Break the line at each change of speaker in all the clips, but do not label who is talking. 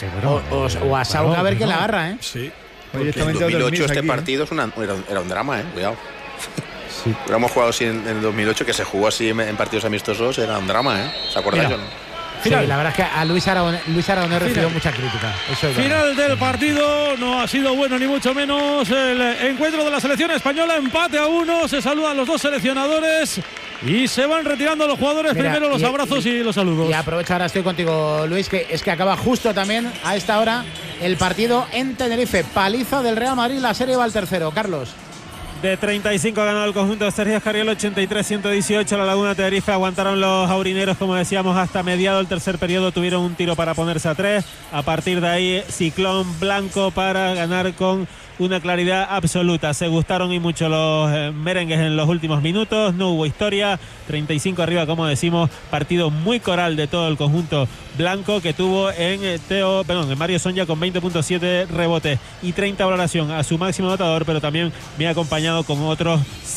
Sí, bueno,
o a Sauca a ver quién la agarra, ¿eh?
Sí.
En 2008 este partido era un drama, cuidado.
Sí.
Hubiéramos jugado así en 2008, que se jugó así en partidos amistosos, era un drama, ¿Se acordáis o no?
Sí, la verdad es que a Luis Aragonés recibió mucha crítica. Eso es
final del partido, no ha sido bueno ni mucho menos el encuentro de la selección española, empate a 1, se saludan los dos seleccionadores y se van retirando los jugadores.
Mira,
primero los abrazos y los saludos.
Y aprovecho, ahora estoy contigo, Luis, que es que acaba justo también a esta hora el partido en Tenerife. Paliza del Real Madrid, la serie va al tercero. Carlos.
De 35 ha ganado el conjunto de Sergio Escariolo, 83-118. La Laguna Tenerife aguantaron los aurineros, como decíamos, hasta mediado el tercer periodo. Tuvieron un tiro para ponerse a 3. A partir de ahí, ciclón blanco para ganar con una claridad absoluta. Se gustaron y mucho los merengues en los últimos minutos. No hubo historia. 35 arriba, como decimos. Partido muy coral de todo el conjunto blanco, que tuvo en Mario Sonja con 20.7 rebotes y 30 valoración a su máximo anotador, pero también me ha acompañado con otros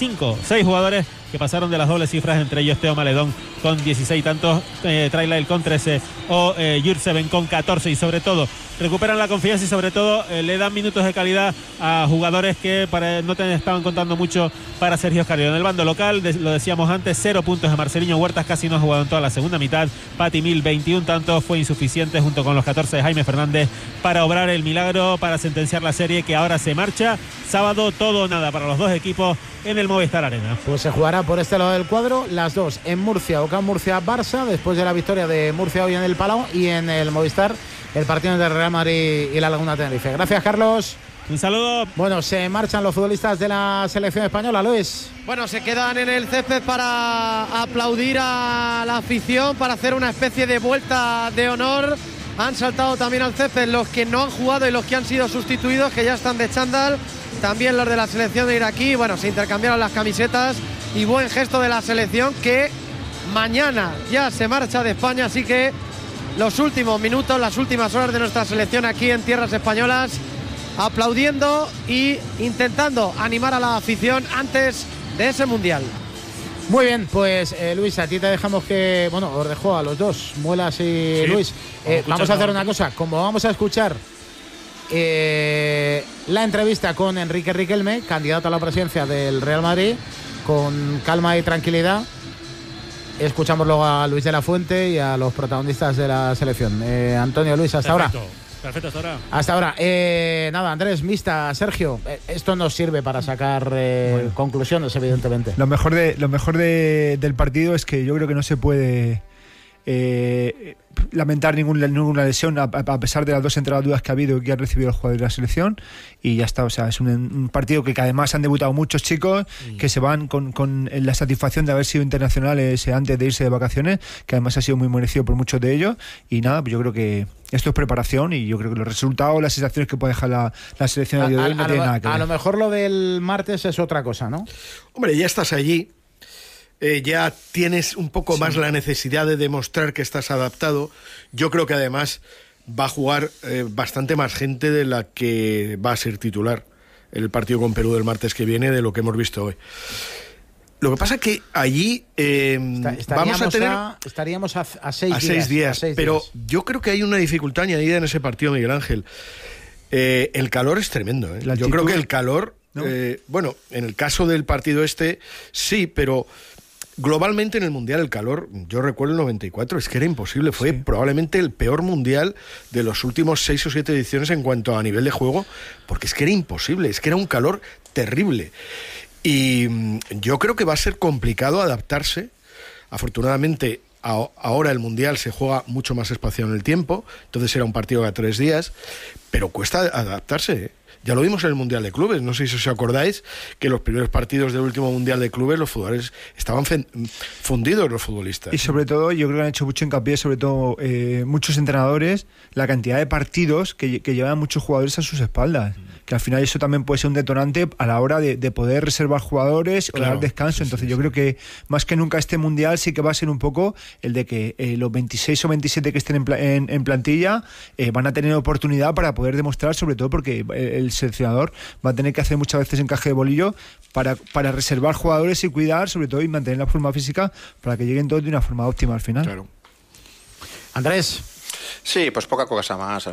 6 jugadores que pasaron de las dobles cifras, entre ellos Teo Maledón con 16 tantos, Trailail con 13 o Jurseven con 14, y sobre todo recuperan la confianza y sobre todo le dan minutos de calidad a jugadores que no estaban contando mucho para Sergio Escariolo. En el bando local, lo decíamos antes, 0 puntos de Marceliño Huertas, casi no ha jugado en toda la segunda mitad. Pati Mil, 21 tantos, fue insuficiente junto con los 14 de Jaime Fernández para obrar el milagro, para sentenciar la serie, que ahora se marcha. Sábado todo o nada para los dos equipos en el Movistar Arena.
Pues se jugará por este lado del cuadro, las dos en Murcia, Ocam Murcia-Barça, después de la victoria de Murcia hoy en el Palau, y en el Movistar el partido entre Real Madrid y la Laguna Tenerife. Gracias, Carlos.
Un saludo.
Bueno, se marchan los futbolistas de la selección española, Luis.
Bueno, se quedan en el césped para aplaudir a la afición, para hacer una especie de vuelta de honor. Han saltado también al césped los que no han jugado y los que han sido sustituidos, que ya están de chándal. También los de la selección de iraquí. Bueno, se intercambiaron las camisetas y buen gesto de la selección, que mañana ya se marcha de España, así que los últimos minutos, las últimas horas de nuestra selección aquí en tierras españolas, aplaudiendo y intentando animar a la afición antes de ese mundial.
Muy bien, pues Luis, a ti te dejamos que, bueno, os dejo a los dos, Muelas y sí, Luis. Vamos a hacer una cosa, como vamos a escuchar la entrevista con Enrique Riquelme, candidato a la presidencia del Real Madrid, con calma y tranquilidad. Escuchamos luego a Luis de la Fuente y a los protagonistas de la selección. Antonio, Luis, hasta ahora.
Perfecto, hasta ahora.
Hasta ahora. Nada, Andrés, Mista, Sergio, esto nos sirve para sacar conclusiones, evidentemente.
Lo mejor del partido es que yo creo que no se puede lamentar ninguna lesión, a pesar de las dos entradas que ha habido y que han recibido los jugadores de la selección, y ya está. O sea, es un partido que además han debutado muchos chicos que se van con la satisfacción de haber sido internacionales antes de irse de vacaciones, que además ha sido muy merecido por muchos de ellos. Y nada, pues yo creo que esto es preparación, y yo creo que los resultados, las sensaciones que puede dejar la selección de hoy no tienen nada que ver.
A lo mejor lo del martes es otra cosa, ¿no?
Hombre, ya estás allí. Ya tienes un poco más la necesidad de demostrar que estás adaptado. Yo creo que además va a jugar bastante más gente de la que va a ser titular el partido con Perú del martes que viene, de lo que hemos visto hoy. Lo que pasa es que allí vamos a tener...
Estaríamos a 6 días.
Pero yo creo que hay una dificultad añadida en ese partido, Miguel Ángel. El calor es tremendo. Yo creo que el calor... ¿No? Bueno, en el caso del partido sí, pero... Globalmente en el Mundial el calor, yo recuerdo el 94, es que era imposible, fue probablemente el peor Mundial de los últimos 6 o 7 ediciones en cuanto a nivel de juego, porque es que era imposible, es que era un calor terrible. Y yo creo que va a ser complicado adaptarse. Afortunadamente ahora el Mundial se juega mucho más espaciado en el tiempo, entonces era un partido de 3 días, pero cuesta adaptarse, Ya lo vimos en el Mundial de Clubes, no sé si os acordáis que los primeros partidos del último Mundial de Clubes los futbolistas estaban fundidos, los futbolistas.
Y sobre todo, yo creo que han hecho mucho hincapié, sobre todo muchos entrenadores, la cantidad de partidos que llevan muchos jugadores a sus espaldas, que al final eso también puede ser un detonante a la hora de poder reservar jugadores o dar descanso. Entonces yo creo que más que nunca este Mundial sí que va a ser un poco el de que los 26 o 27 que estén en plantilla van a tener oportunidad para poder demostrar, sobre todo porque el seleccionador va a tener que hacer muchas veces encaje de bolillo para reservar jugadores y cuidar, sobre todo, y mantener la forma física para que lleguen todos de una forma óptima al final.
Claro.
Andrés.
Sí, pues poca cosa más.